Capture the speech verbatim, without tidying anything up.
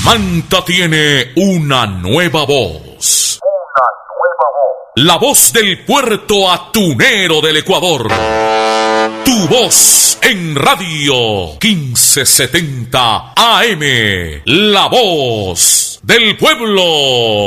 Manta tiene una nueva voz. Una nueva voz. La voz del puerto atunero del Ecuador. Tu voz en radio quince setenta A M. La voz del pueblo.